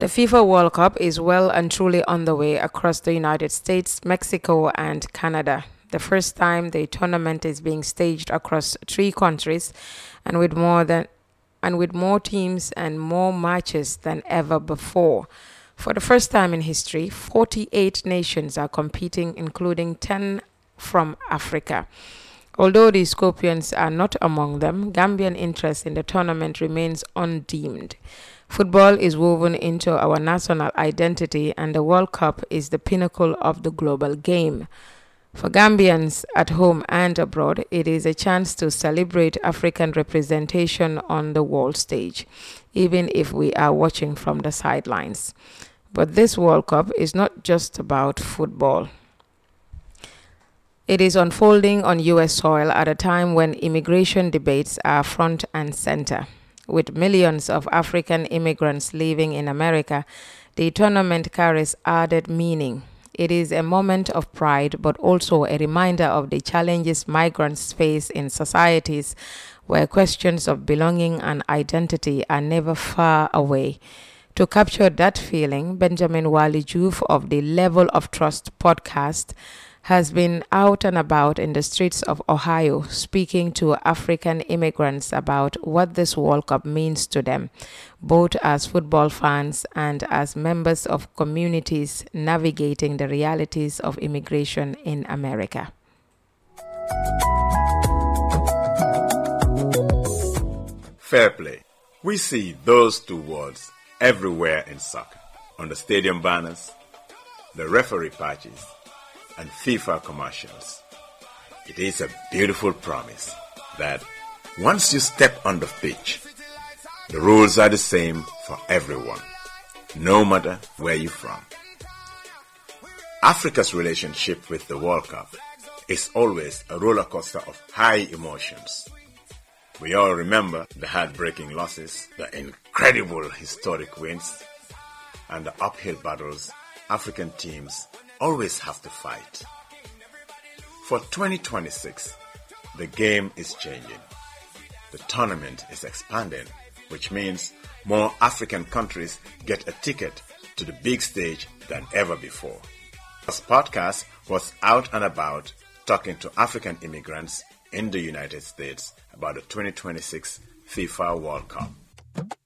The FIFA World Cup is well and truly on the way across the United States, Mexico, and Canada. The first time the tournament is being staged across three countries and with more teams and more matches than ever before. For the first time in history, 48 nations are competing, including 10 from Africa. Although the Scorpions are not among them, Gambian interest in the tournament remains undimmed. Football is woven into our national identity, and the World Cup is the pinnacle of the global game. For Gambians at home and abroad, it is a chance to celebrate African representation on the world stage, even if we are watching from the sidelines. But this World Cup is not just about football. It is unfolding on U.S. soil at a time when immigration debates are front and center. With millions of African immigrants living in America, the tournament carries added meaning. It is a moment of pride, but also a reminder of the challenges migrants face in societies where questions of belonging and identity are never far away. To capture that feeling, Benjamin Wali Juf of the Level of Trust podcast has been out and about in the streets of Ohio speaking to African immigrants about what this World Cup means to them, both as football fans and as members of communities navigating the realities of immigration in America. Fair play. We see those two words everywhere in soccer, on the stadium banners, the referee patches, and FIFA commercials. It is a beautiful promise that once you step on the pitch, the rules are the same for everyone, no matter where you're from. Africa's relationship with the World Cup is always a roller coaster of high emotions. We all remember the heartbreaking losses, the incredible historic wins, and the uphill battles African teams always have to fight. For 2026, the game is changing. The tournament is expanding, which means more African countries get a ticket to the big stage than ever before. This podcast was out and about talking to African immigrants in the United States about the 2026 FIFA World Cup.